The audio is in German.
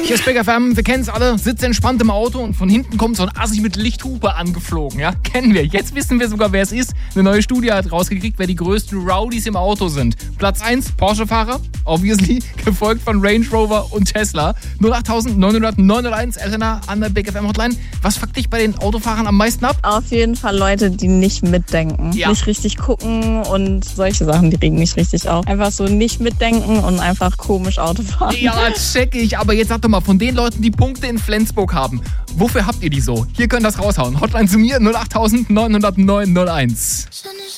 Hier ist Big FM, wir kennen es alle, sitzt entspannt im Auto und von hinten kommt so ein Assi mit Lichthupe angeflogen, ja? Kennen wir. Jetzt wissen wir sogar, wer es ist. Eine neue Studie hat rausgekriegt, wer die größten Rowdies im Auto sind. Platz 1, Porsche-Fahrer, obviously, gefolgt von Range Rover und Tesla. 08900 Elena an der Big FM Hotline. Was fuckt dich bei den Autofahrern am meisten ab? Auf jeden Fall Leute, die nicht mitdenken, nicht richtig gucken und solche Sachen, die regen mich richtig auf. Einfach so nicht mitdenken und einfach komisch Auto fahren. Ja, check ich. Aber jetzt sag doch mal, von den Leuten, die Punkte in Flensburg haben, wofür habt ihr die so? Hier könnt ihr das raushauen. Hotline zu mir 08900 901.